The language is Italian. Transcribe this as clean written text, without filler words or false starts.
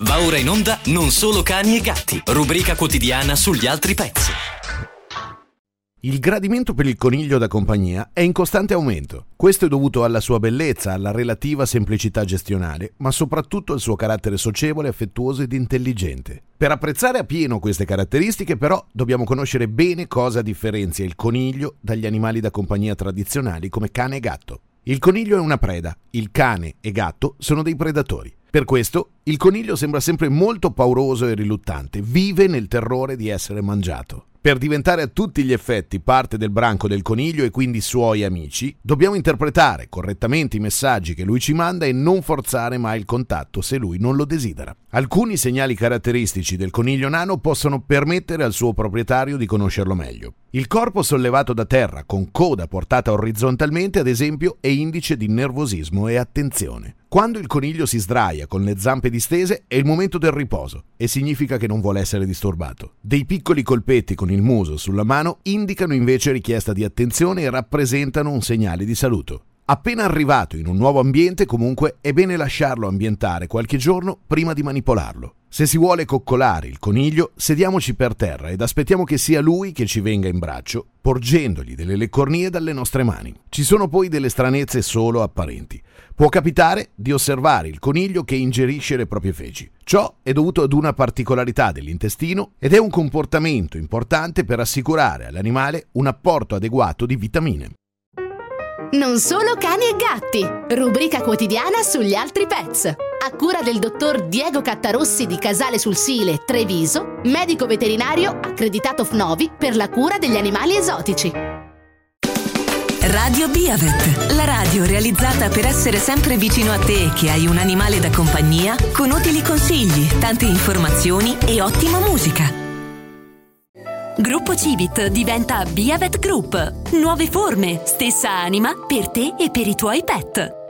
Va ora in onda Non solo cani e gatti, rubrica quotidiana sugli altri pets. Il gradimento per il coniglio da compagnia è in costante aumento. Questo è dovuto alla sua bellezza, alla relativa semplicità gestionale, ma soprattutto al suo carattere socievole, affettuoso ed intelligente. Per apprezzare appieno queste caratteristiche, però, dobbiamo conoscere bene cosa differenzia il coniglio dagli animali da compagnia tradizionali come cane e gatto. Il coniglio è una preda, il cane e gatto sono dei predatori. Per questo, il coniglio sembra sempre molto pauroso e riluttante, vive nel terrore di essere mangiato. Per diventare a tutti gli effetti parte del branco del coniglio e quindi suoi amici, dobbiamo interpretare correttamente i messaggi che lui ci manda e non forzare mai il contatto se lui non lo desidera. Alcuni segnali caratteristici del coniglio nano possono permettere al suo proprietario di conoscerlo meglio. Il corpo sollevato da terra con coda portata orizzontalmente, ad esempio, è indice di nervosismo e attenzione. Quando il coniglio si sdraia con le zampe distese è il momento del riposo e significa che non vuole essere disturbato. Dei piccoli colpetti con il muso sulla mano indicano invece richiesta di attenzione e rappresentano un segnale di saluto. Appena arrivato in un nuovo ambiente, comunque, è bene lasciarlo ambientare qualche giorno prima di manipolarlo. Se si vuole coccolare il coniglio, sediamoci per terra ed aspettiamo che sia lui che ci venga in braccio, porgendogli delle leccornie dalle nostre mani. Ci sono poi delle stranezze solo apparenti. Può capitare di osservare il coniglio che ingerisce le proprie feci. Ciò è dovuto ad una particolarità dell'intestino ed è un comportamento importante per assicurare all'animale un apporto adeguato di vitamine. Non solo cani e gatti, rubrica quotidiana sugli altri pets. A cura del dottor Diego Cattarossi di Casale sul Sile, Treviso, medico veterinario accreditato FNOVI per la cura degli animali esotici. Radio Biavet, la radio realizzata per essere sempre vicino a te che hai un animale da compagnia, con utili consigli, tante informazioni e ottima musica. Gruppo Civit diventa Biavet Group. Nuove forme, stessa anima per te e per i tuoi pet.